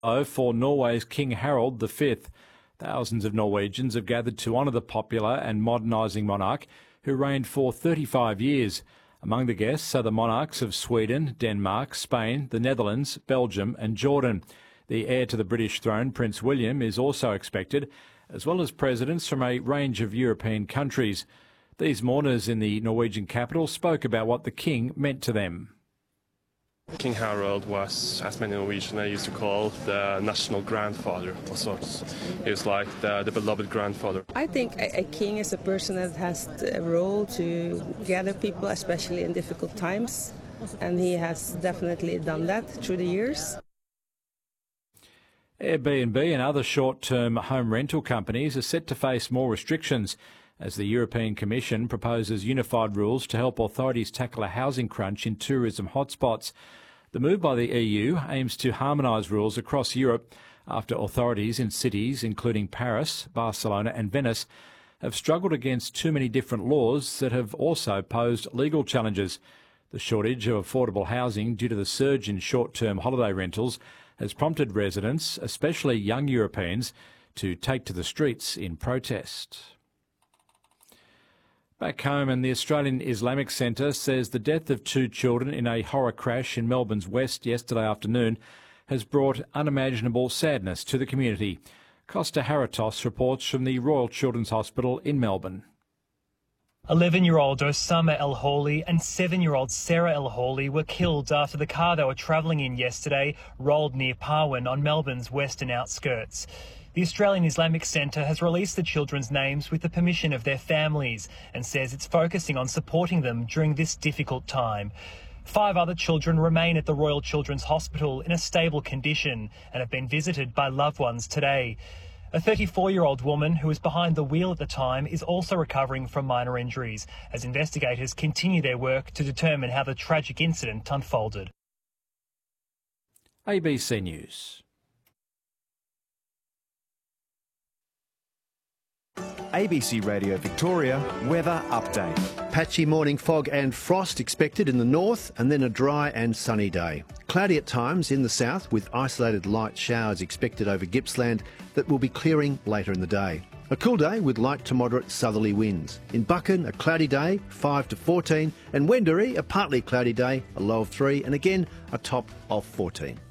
For Norway's King Harald V. Thousands of Norwegians have gathered to honour the popular and modernising monarch who reigned for 35 years. Among the guests are the monarchs of Sweden, Denmark, Spain, the Netherlands, Belgium and Jordan. The heir to the British throne, Prince William, is also expected, as well as presidents from a range of European countries. These mourners in the Norwegian capital spoke about what the king meant to them. King Harald was, as many Norwegians used to call, the national grandfather of sorts. He was like the beloved grandfather. I think a king is a person that has a role to gather people, especially in difficult times, and he has definitely done that through the years. Airbnb and other short-term home rental companies are set to face more restrictions as the European Commission proposes unified rules to help authorities tackle a housing crunch in tourism hotspots. The move by the EU aims to harmonise rules across Europe after authorities in cities including Paris, Barcelona and Venice have struggled against too many different laws that have also posed legal challenges. The shortage of affordable housing due to the surge in short-term holiday rentals has prompted residents, especially young Europeans, to take to the streets in protest. Back home, and the Australian Islamic Centre says the death of 2 children in a horror crash in Melbourne's west yesterday afternoon has brought unimaginable sadness to the community. Costa Haratos reports from the Royal Children's Hospital in Melbourne. 11-year-old Osama El Hawley and 7-year-old Sarah El Hawley were killed after the car they were travelling in yesterday rolled near Parwin on Melbourne's western outskirts. The Australian Islamic Centre has released the children's names with the permission of their families and says it's focusing on supporting them during this difficult time. 5 other children remain at the Royal Children's Hospital in a stable condition and have been visited by loved ones today. A 34-year-old woman who was behind the wheel at the time is also recovering from minor injuries as investigators continue their work to determine how the tragic incident unfolded. ABC News. ABC Radio Victoria weather update. Patchy morning fog and frost expected in the north and then a dry and sunny day. Cloudy at times in the south with isolated light showers expected over Gippsland that will be clearing later in the day. A cool day with light to moderate southerly winds. In Buchan, a cloudy day, 5 to 14, and Wendouree, a partly cloudy day, a low of 3, and again a top of 14.